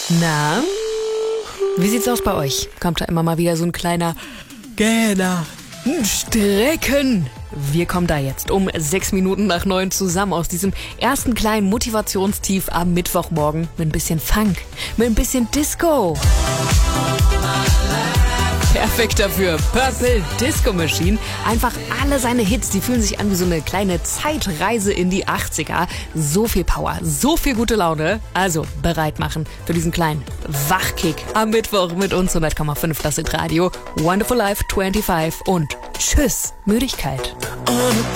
Na, wie sieht's aus bei euch? Kommt da immer mal wieder so ein kleiner Gähner? Strecken! Wir kommen da jetzt um 6 Minuten nach 9 zusammen aus diesem ersten kleinen Motivationstief am Mittwochmorgen mit ein bisschen Funk, mit ein bisschen Disco. Perfekt dafür. Purple Disco Machine. Einfach alle seine Hits, die fühlen sich an wie so eine kleine Zeitreise in die 80er. So viel Power, so viel gute Laune. Also bereit machen für diesen kleinen Wachkick am Mittwoch mit uns 100,5 Das Hit Radio. Wonderful Life 25 und tschüss, Müdigkeit.